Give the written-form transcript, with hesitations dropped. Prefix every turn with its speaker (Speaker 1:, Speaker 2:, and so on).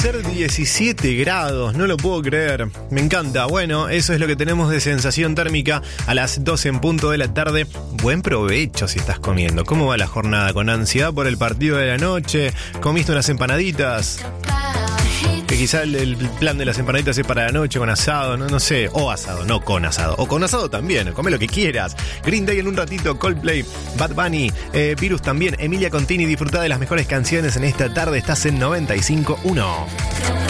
Speaker 1: Ser 17 grados, no lo puedo creer. Me encanta. Bueno, eso es lo que tenemos de sensación térmica a las 12 en punto de la tarde. Buen provecho si estás comiendo. ¿Cómo va la jornada? ¿Con ansiedad por el partido de la noche? ¿Comiste unas empanaditas? Que quizá el plan de las empanaditas es para la noche con asado, no sé. O asado, no con asado. O con asado también, come lo que quieras. Green Day en un ratito, Coldplay, Bad Bunny, Virus también, Emilia Contini. Disfrutá de las mejores canciones en esta tarde. Estás en 95.1.